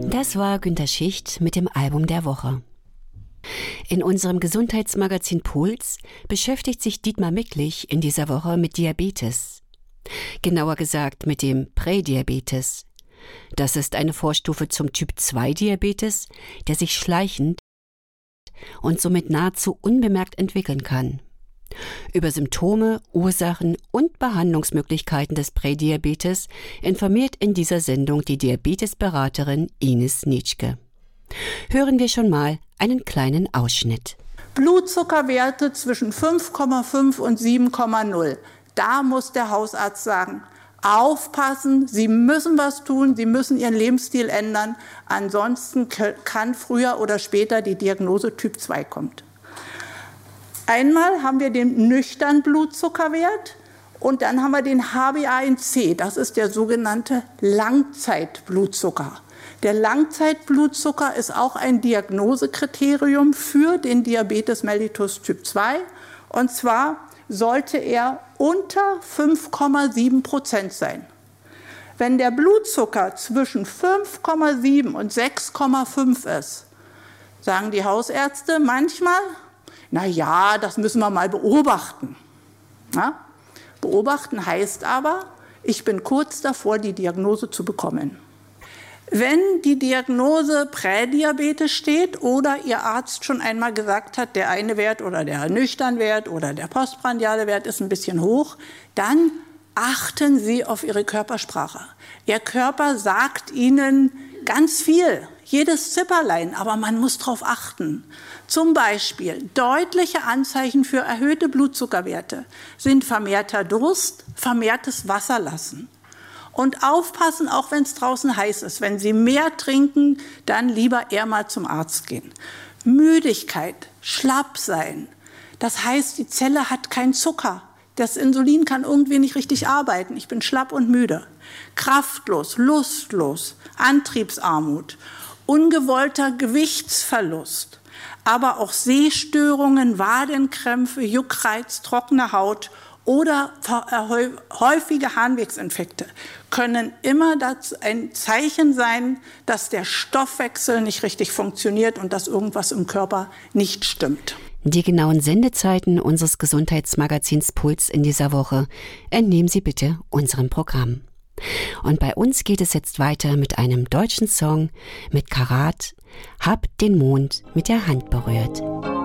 Das war Günter Schicht mit dem Album der Woche. In unserem Gesundheitsmagazin Puls beschäftigt sich Dietmar Micklich in dieser Woche mit Diabetes. Genauer gesagt mit dem Prädiabetes. Das ist eine Vorstufe zum Typ-2-Diabetes, der sich schleichend und somit nahezu unbemerkt entwickeln kann. Über Symptome, Ursachen und Behandlungsmöglichkeiten des Prädiabetes informiert in dieser Sendung die Diabetesberaterin Ines Nitschke. Hören wir schon mal einen kleinen Ausschnitt. Blutzuckerwerte zwischen 5,5 und 7,0. Da muss der Hausarzt sagen, aufpassen, Sie müssen was tun, Sie müssen Ihren Lebensstil ändern. Ansonsten kann früher oder später die Diagnose Typ 2 kommen. Einmal haben wir den nüchternen Blutzuckerwert und dann haben wir den HbA1c. Das ist der sogenannte Langzeitblutzucker. Der Langzeitblutzucker ist auch ein Diagnosekriterium für den Diabetes mellitus Typ 2. Und zwar sollte er unter 5,7% sein. Wenn der Blutzucker zwischen 5,7 und 6,5 ist, sagen die Hausärzte manchmal, na ja, das müssen wir mal beobachten. Ja? Beobachten heißt aber, ich bin kurz davor, die Diagnose zu bekommen. Wenn die Diagnose Prädiabetes steht oder Ihr Arzt schon einmal gesagt hat, der eine Wert oder der Nüchternwert oder der postprandiale Wert ist ein bisschen hoch, dann achten Sie auf Ihre Körpersprache. Ihr Körper sagt Ihnen ganz viel, jedes Zipperlein, aber man muss darauf achten. Zum Beispiel deutliche Anzeichen für erhöhte Blutzuckerwerte sind vermehrter Durst, vermehrtes Wasserlassen. Und aufpassen, auch wenn es draußen heiß ist. Wenn Sie mehr trinken, dann lieber eher mal zum Arzt gehen. Müdigkeit, schlapp sein. Das heißt, die Zelle hat keinen Zucker. Das Insulin kann irgendwie nicht richtig arbeiten. Ich bin schlapp und müde. Kraftlos, lustlos, Antriebsarmut, ungewollter Gewichtsverlust, aber auch Sehstörungen, Wadenkrämpfe, Juckreiz, trockene Haut oder häufige Harnwegsinfekte können immer ein Zeichen sein, dass der Stoffwechsel nicht richtig funktioniert und dass irgendwas im Körper nicht stimmt. Die genauen Sendezeiten unseres Gesundheitsmagazins Puls in dieser Woche entnehmen Sie bitte unserem Programm. Und bei uns geht es jetzt weiter mit einem deutschen Song mit Karat, Hab den Mond mit der Hand berührt.